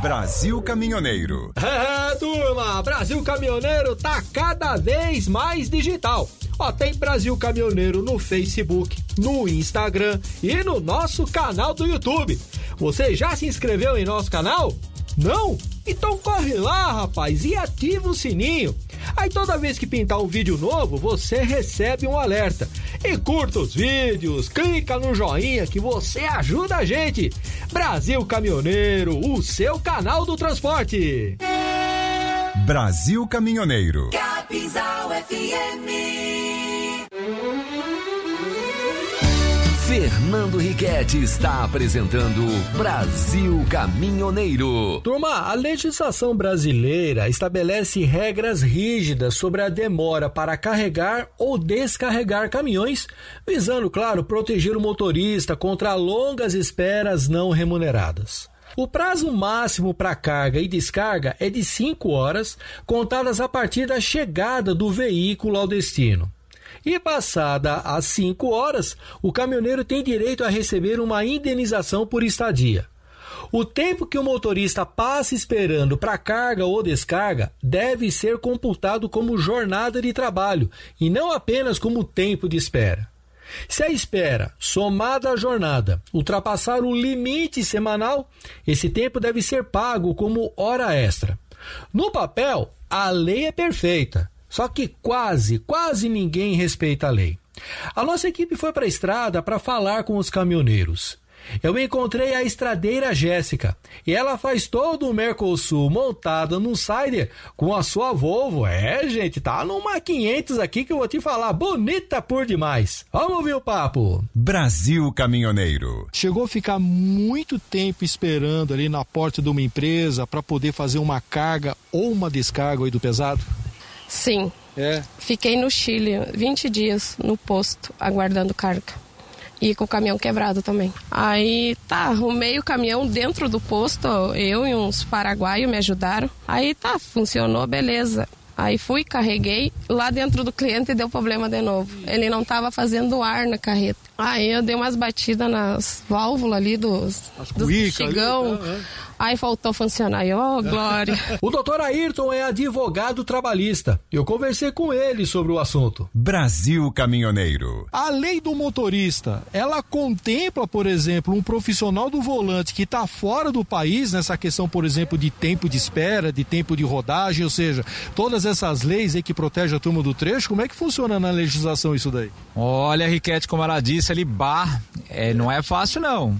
Brasil Caminhoneiro. Turma, Brasil Caminhoneiro tá cada vez mais digital. Tem Brasil Caminhoneiro no Facebook, no Instagram e no nosso canal do YouTube. Você já se inscreveu em nosso canal? Não? Então corre lá, rapaz, e ativa o sininho. Aí toda vez que pintar um vídeo novo, você recebe um alerta. E curta os vídeos, clica no joinha que você ajuda a gente. Brasil Caminhoneiro, o seu canal do transporte. Brasil Caminhoneiro. Capinzal FM. Fernando Riquetti está apresentando Brasil Caminhoneiro. Turma, a legislação brasileira estabelece regras rígidas sobre a demora para carregar ou descarregar caminhões, visando, claro, proteger o motorista contra longas esperas não remuneradas. O prazo máximo para carga e descarga é de 5 horas, contadas a partir da chegada do veículo ao destino. E passada as 5 horas, o caminhoneiro tem direito a receber uma indenização por estadia. O tempo que o motorista passa esperando para carga ou descarga deve ser computado como jornada de trabalho e não apenas como tempo de espera. Se a espera, somada à jornada, ultrapassar o limite semanal, esse tempo deve ser pago como hora extra. No papel, a lei é perfeita. Só que quase ninguém respeita a lei. A nossa equipe foi para a estrada para falar com os caminhoneiros. Eu encontrei a estradeira Jéssica e ela faz todo o Mercosul montada num Sider com a sua Volvo. Gente, tá numa 500 aqui que eu vou te falar, bonita por demais. Vamos ouvir o papo. Brasil Caminhoneiro. Chegou a ficar muito tempo esperando ali na porta de uma empresa para poder fazer uma carga ou uma descarga aí do pesado? Sim. Fiquei no Chile 20 dias no posto, aguardando carga. E com o caminhão quebrado também. Aí arrumei o caminhão dentro do posto, eu e uns paraguaios me ajudaram. Aí funcionou, beleza. Aí fui, carreguei, lá dentro do cliente deu problema de novo. Ele não estava fazendo ar na carreta. Aí eu dei umas batidas nas válvulas ali dos bexigão. Aí faltou funcionar. Glória. O doutor Ayrton é advogado trabalhista. Eu conversei com ele sobre o assunto. Brasil Caminhoneiro. A lei do motorista, ela contempla, por exemplo, um profissional do volante que está fora do país, nessa questão, por exemplo, de tempo de espera, de tempo de rodagem, ou seja, todas essas leis aí que protegem a turma do trecho, como é que funciona na legislação isso daí? Olha, Riquetti, como ela disse ali, não é fácil não,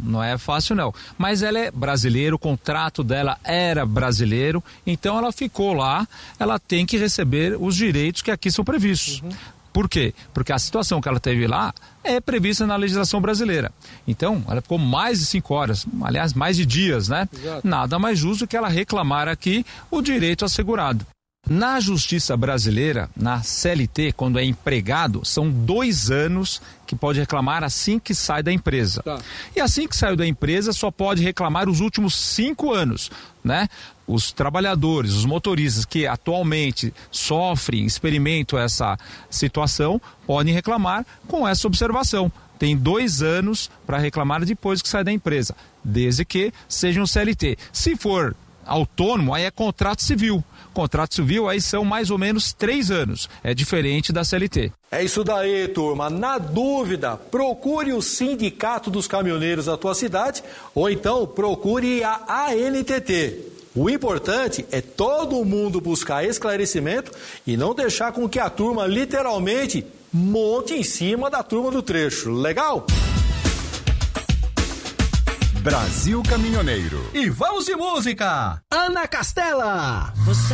mas ela é brasileira, o contrato dela era brasileiro, então ela ficou lá, ela tem que receber os direitos que aqui são previstos. Por quê? Porque a situação que ela teve lá é prevista na legislação brasileira. Então, ela ficou mais de 5 horas, aliás, mais de dias, né? Exato. Nada mais justo que ela reclamar aqui o direito assegurado. Na justiça brasileira, na CLT, quando é empregado, são 2 anos que pode reclamar assim que sai da empresa. E assim que saiu da empresa, só pode reclamar os últimos 5 anos, né? Os trabalhadores, os motoristas que atualmente sofrem, experimentam essa situação, podem reclamar com essa observação. Tem 2 anos para reclamar depois que sai da empresa, desde que seja um CLT. Se for autônomo, aí é contrato civil. Contrato civil aí são mais ou menos 3 anos. É diferente da CLT. É isso daí, turma. Na dúvida, procure o Sindicato dos Caminhoneiros da tua cidade ou então procure a ANTT. O importante é todo mundo buscar esclarecimento e não deixar com que a turma literalmente monte em cima da turma do trecho. Legal? Brasil Caminhoneiro. E vamos de música! Ana Castela! Você